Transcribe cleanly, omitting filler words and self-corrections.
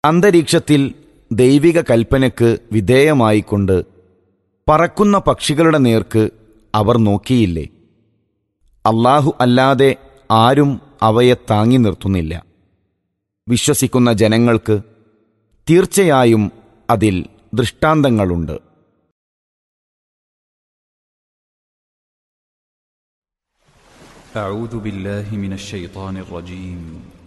അന്തരീക്ഷത്തിൽ ദൈവിക കൽപ്പനയ്ക്ക് വിധേയമായിക്കൊണ്ട് പറക്കുന്ന പക്ഷികളുടെ നേർക്ക് അവർ നോക്കിയില്ലേ? അല്ലാഹു അല്ലാതെ ആരും അവയെ താങ്ങി നിർത്തുന്നില്ല. വിശ്വസിക്കുന്ന ജനങ്ങൾക്ക് തീർച്ചയായും അതിൽ ദൃഷ്ടാന്തങ്ങളുണ്ട്. أعوذ بالله من الشيطان الرجيم